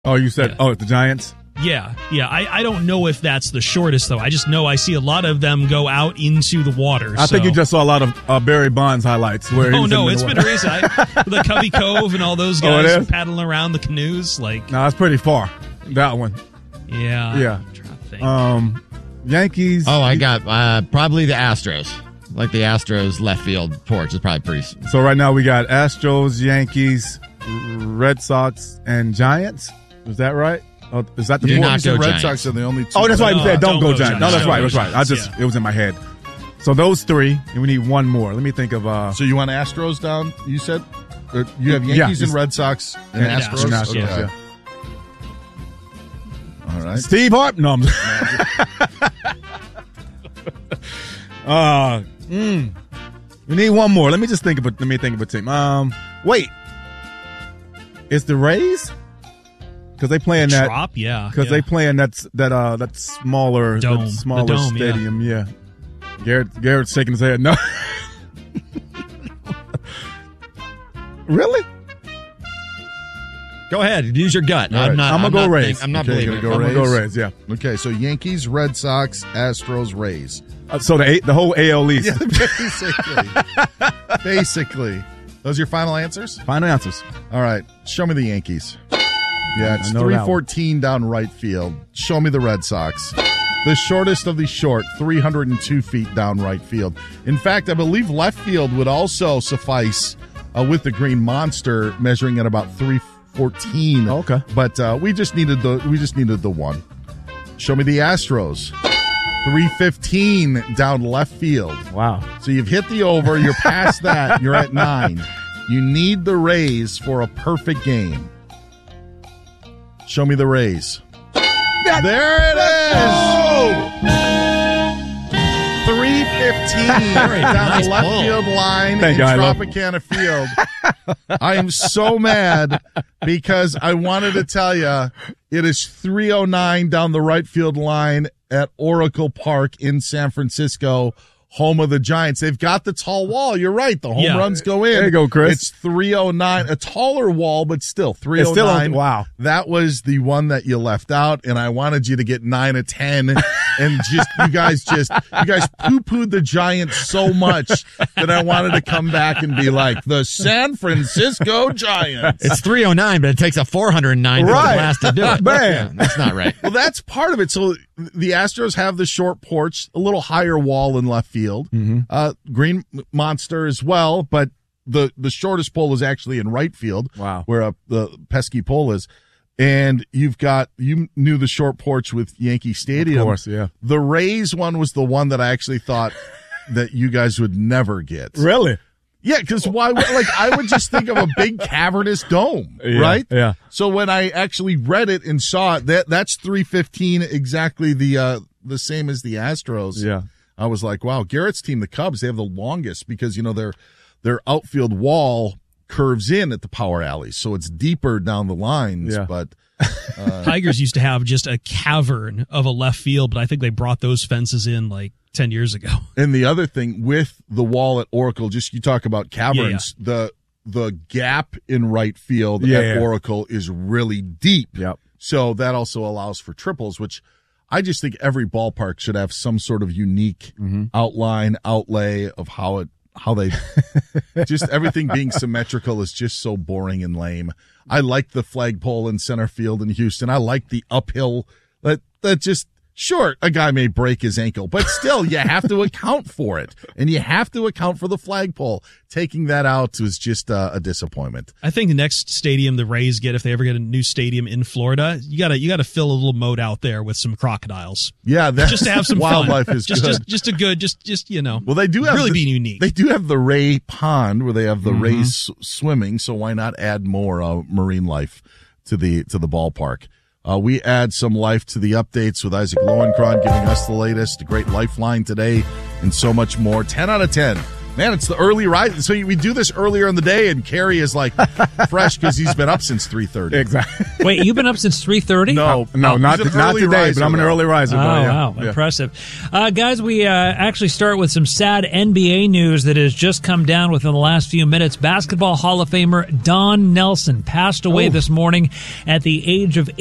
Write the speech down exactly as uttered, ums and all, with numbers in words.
Oh, you said, Yeah. oh, the Giants? Yeah, yeah. I, I don't know if that's the shortest, though. I just know I see a lot of them go out into the water. I so. think you just saw a lot of uh, Barry Bonds highlights. Where he Oh, was no, in it's the been water. a race. I, the Cubby Cove and all those Oh, it guys is? paddling around the canoes. Like, No, it's pretty far, that one. yeah. Yeah. I'm trying to think. Um, Yankees. Oh, I got uh, probably the Astros. Like the Astros left field porch is probably pretty. So right now we got Astros, Yankees, Red Sox, and Giants. Is that right? Oh, is that the Do four? not go Red Giants. Sox are the only two. Oh, that's why you No, said don't, don't go go Giants. No, Giants. that's right. Don't That's go right. I Giants, just yeah. it was in my head. So those three, and we need one more. Let me think of. uh So you want Astros down? You said uh, you have Yeah, Yankees and it's- Red Sox and, And Astros. Astros, Astros, Okay. yeah. All right. Steve Harp. No. I'm uh, mm, we need one more. Let me just think of a. Let me think of a team. Um, wait, it's the Rays because they playing that. Trop, yeah. Because yeah. they playing that that uh that smaller Dome. that The smaller dome, yeah. stadium. Yeah. Garrett Garrett's shaking his head. No. Really? Go ahead, use your gut. All I'm right. not. I'm gonna go not Rays. think- I'm not Okay, believing gonna it. go I'm gonna go Rays? Rays. Yeah. Okay, so Yankees, Red Sox, Astros, Rays. Uh, so the eight, the whole A L East. Yeah, basically. Basically. Those your final answers? Final answers. All right. Show me the Yankees. Yeah, it's I know three that one. fourteen down right field. Show me the Red Sox. The shortest of the short, three hundred two feet down right field. In fact, I believe left field would also suffice uh, with the Green Monster measuring at about three fourteen. Okay. But uh, we just needed the we just needed the one. Show me the Astros. three fifteen down left field. Wow. So you've hit the over. You're past that. You're at nine. You need the Rays for a perfect game. Show me the Rays. There it is. three fifteen down Nice the left pull. field line Thank in you, I love- Tropicana Field. I am so mad because I wanted to tell you it is three oh nine down the right field line at Oracle Park in San Francisco, home of the Giants. They've got the tall wall. You're right. The home Yeah. runs go in. There you go, Chris. It's three oh nine, a taller wall, but still three oh nine. It's still on- wow. That was the one that you left out, and I wanted you to get nine of ten. And just you guys just you guys poo-pooed the Giants so much that I wanted to come back and be like the San Francisco Giants. It's three oh nine, but it takes a four hundred nine for Right. the blast to do it. Man. Yeah, that's not right. Well, that's part of it. So the Astros have the short porch, a little higher wall in left field. Mm-hmm. Uh, Green Monster as well, but the the shortest pole is actually in right field. Wow. Where uh, the pesky pole is. And you've got, you knew the short porch with Yankee Stadium. Of course, yeah. The Rays one was the one that I actually thought that you guys would never get. Really? Yeah, because why? would- Like I would just think of a big cavernous dome, Yeah, right? yeah. So when I actually read it and saw it, that that's three fifteen, exactly the uh, the same as the Astros. Yeah. I was like, wow, Garrett's team, the Cubs, they have the longest because you know their their outfield wall curves in at the power alleys, so it's deeper down the lines. Yeah. But Tigers used to have just a cavern of a left field, but I think they brought those fences in like ten years ago. and the other thing with the wall at Oracle, just you talk about caverns, the the gap in right field Yeah, at yeah. Oracle is really deep. Yep. So that also allows for triples, which I just think every ballpark should have some sort of unique Mm-hmm. outline, outlay of how it, how they, just everything being symmetrical is just so boring and lame. I like the flagpole in center field in Houston. I like the uphill that, that just, sure, a guy may break his ankle, but still you have to account for it. And you have to account for the flagpole. Taking that out was just uh, a disappointment. I think the next stadium the Rays get, if they ever get a new stadium in Florida, you gotta you gotta fill a little moat out there with some crocodiles, Yeah, that's, just to have some wildlife fun. is just, good. just just a good, just just you know. Well, they do have really the, being unique. They do have the Ray Pond where they have the Mm-hmm. Rays s- swimming. So why not add more uh, marine life to the to the ballpark? Uh, we add some life to the updates with Isaac Lowenkron giving us the latest, a great lifeline today, and so much more. ten out of ten Man, it's the early rise. So we do this earlier in the day, and Carrie is like fresh because he's been up since three thirty. Exactly. Wait, you've been up since three thirty? No, No, not, he's an not early today, riser, but I'm an though. early riser. Oh, but yeah. wow. Yeah. Impressive. Uh, guys, we uh, actually start with some sad N B A news that has just come down within the last few minutes. Basketball Hall of Famer Don Nelson passed away Oh. this morning at the age of